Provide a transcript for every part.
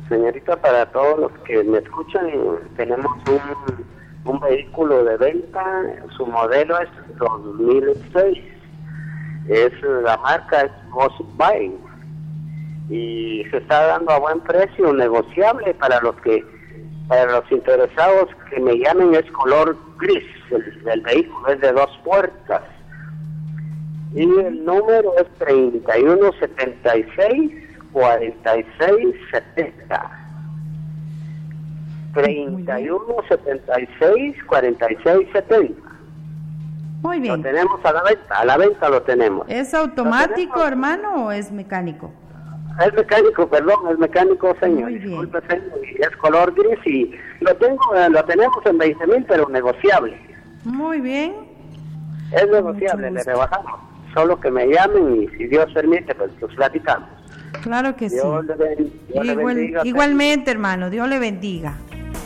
Señorita, para todos los que me escuchan, tenemos un vehículo de venta, su modelo es 2006, la marca es Volkswagen y se está dando a buen precio, negociable para los interesados que me llamen. Es color gris, el vehículo es de 2 puertas y el número es 3176-4670. 3176-4670. Muy bien. Lo tenemos a la venta lo tenemos. ¿Es automático, hermano, o es mecánico? Es mecánico, señor. Muy bien. Disculpe, señor, y es color gris y lo tenemos en 20,000, pero negociable. Muy bien. Es negociable, le rebajamos. Solo que me llamen y si Dios permite, pues platicamos. Claro que Dios sí. le bendiga. Igualmente, hermano, Dios le bendiga.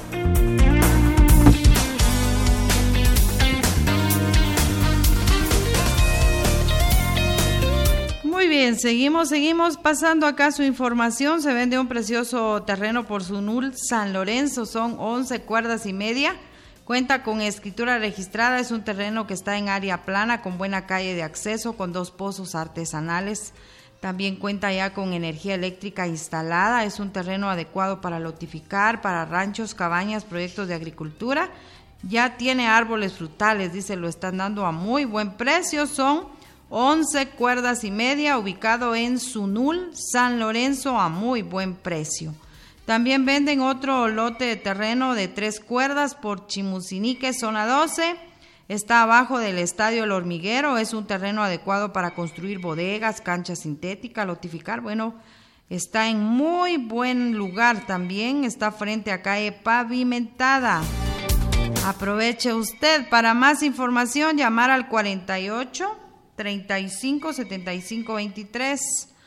Muy bien, seguimos pasando acá su información. Se vende un precioso terreno por Sunul, San Lorenzo, son 11 cuerdas y media. Cuenta con escritura registrada, es un terreno que está en área plana, con buena calle de acceso, con 2 pozos artesanales. También cuenta ya con energía eléctrica instalada, es un terreno adecuado para lotificar, para ranchos, cabañas, proyectos de agricultura. Ya tiene árboles frutales, dice, lo están dando a muy buen precio, son 11 cuerdas y media, ubicado en Sunul, San Lorenzo, a muy buen precio. También venden otro lote de terreno de 3 cuerdas por Chimusinique, zona 12. Está abajo del Estadio El Hormiguero, es un terreno adecuado para construir bodegas, canchas sintéticas, lotificar. Bueno, está en muy buen lugar también, está frente a calle pavimentada. Aproveche usted. Para más información, llamar al 48 35 75 23,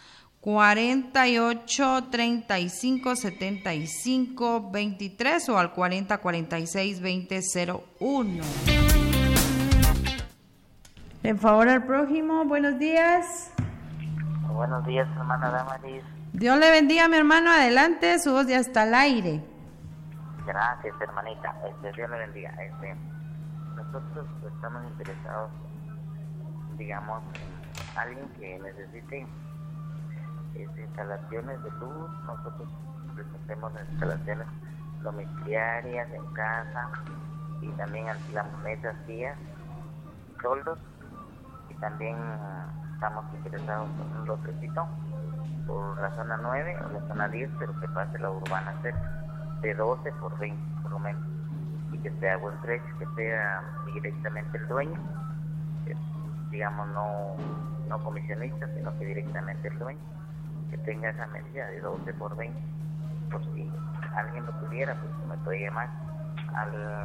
48 35 75 23 o al 40 46 20 01. En favor al prójimo, buenos días. Buenos días, hermana Damaris. Dios le bendiga, mi hermano, adelante, su voz ya está al aire. Gracias, hermanita. Dios le bendiga. Nosotros estamos interesados, digamos, en alguien que necesite instalaciones de luz. Nosotros hacemos instalaciones domiciliarias en casa y también alquilamos mesas, sillas, toldos, y también estamos interesados en un lotecito por la zona 9 o la zona 10, pero que pase la urbana cerca, de 12 por 20 por lo menos, y que sea buen precio, que sea directamente el dueño, digamos no comisionista, sino que directamente el dueño, que tenga esa medida de 12 por 20, por si alguien lo tuviera, pues me puede llamar al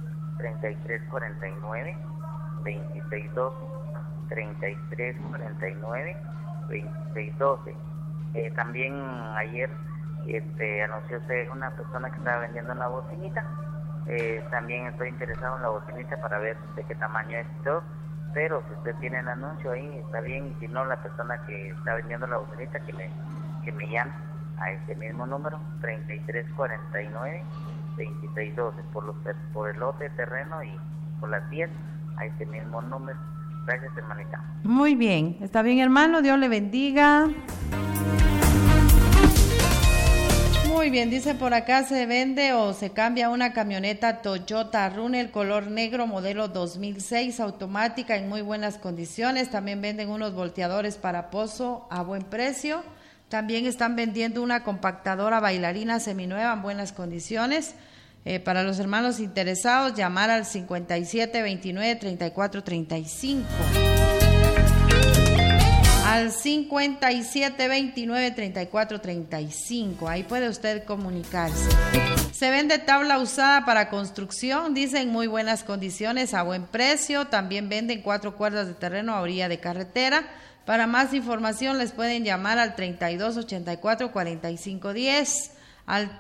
3349 2612, 3349 2612. También ayer anunció una persona que estaba vendiendo una bocinita. También estoy interesado en la bocinita para ver de qué tamaño es y todo, pero si usted tiene el anuncio ahí está bien, y si no, la persona que está vendiendo la bocinita que me llame a este mismo número, 3349 2612, por el lote de terreno y por las 10 a este mismo número. Gracias, hermanita. Muy bien, está bien, hermano, Dios le bendiga. Muy bien, dice por acá, se vende o se cambia una camioneta Toyota Runner color negro modelo 2006 automática en muy buenas condiciones. También venden unos volteadores para pozo a buen precio. También están vendiendo una compactadora bailarina seminueva en buenas condiciones. Para los hermanos interesados, llamar al 5729-3435. Al 5729-3435. Ahí puede usted comunicarse. Se vende tabla usada para construcción, dicen muy buenas condiciones, a buen precio. También venden 4 cuerdas de terreno a orilla de carretera. Para más información les pueden llamar al 3284-4510, al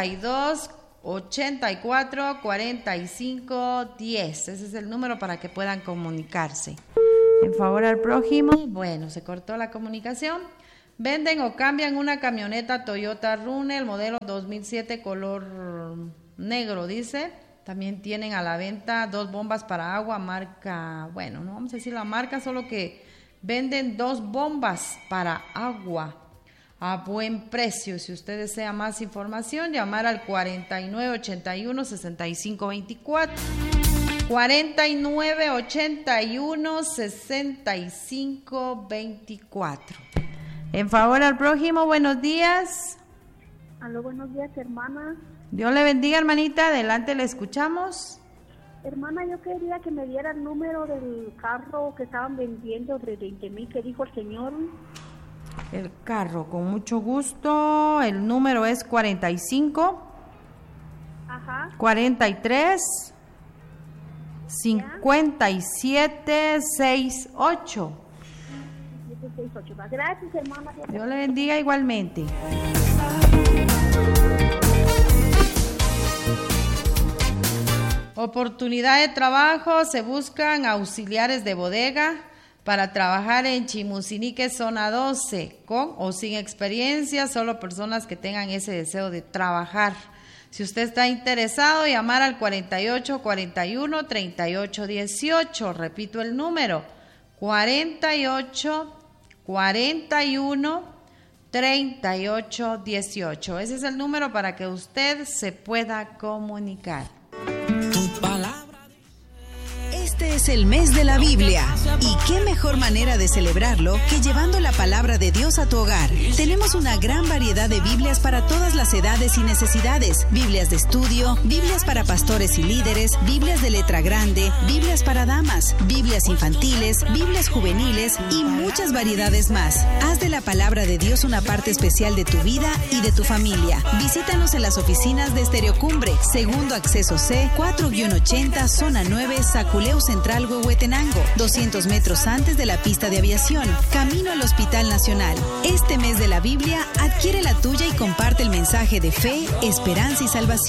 3284-4510. Ese es el número para que puedan comunicarse. En favor al prójimo, bueno, se cortó la comunicación. Venden o cambian una camioneta Toyota Runner, modelo 2007, color negro, dice. También tienen a la venta 2 bombas para agua, marca, bueno, no vamos a decir la marca, solo que venden 2 bombas para agua a buen precio. Si usted desea más información, llamar al 4981-6524. 4981-6524. En favor al prójimo, buenos días. Aló, buenos días, hermana. Dios le bendiga, hermanita. Adelante, le escuchamos. Hermana, yo quería que me diera el número del carro que estaban vendiendo de 20,000 que dijo el señor. El carro, con mucho gusto. El número es 45 43 57 68. Gracias, hermana. Dios le bendiga igualmente. Oportunidad de trabajo, se buscan auxiliares de bodega para trabajar en Chimusinique, zona 12, con o sin experiencia, solo personas que tengan ese deseo de trabajar. Si usted está interesado, llamar al 4841 3818, repito el número, 4841 3818. Ese es el número para que usted se pueda comunicar. Este es el mes de la Biblia, y qué mejor manera de celebrarlo que llevando la palabra de Dios a tu hogar. Tenemos una gran variedad de Biblias para todas las edades y necesidades: Biblias de estudio, Biblias para pastores y líderes, Biblias de letra grande, Biblias para damas, Biblias infantiles, Biblias juveniles y muchas variedades más. Haz de la palabra de Dios una parte especial de tu vida y de tu familia. Visítanos en las oficinas de Estereocumbre, segundo acceso C, 4-80, zona 9, Saculeu Central, Huehuetenango, 200 metros antes de la pista de aviación, camino al Hospital Nacional. Este mes de la Biblia, adquiere la tuya y comparte el mensaje de fe, esperanza y salvación.